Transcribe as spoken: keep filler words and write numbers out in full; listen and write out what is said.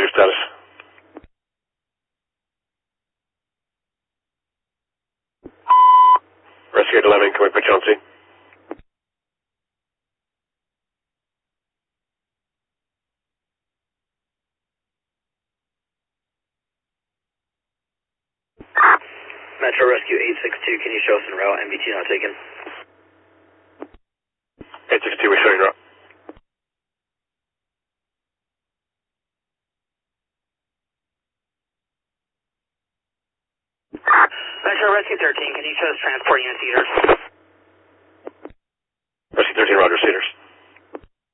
your status? Rescue eight eleven, can we put you on scene? Metro Rescue eight six two, can you show us en route? M B T not taken. eight six two, we're showing route. Metro Rescue thirteen, can you show us transport unit Cedars? Rescue thirteen, Roger, Cedars.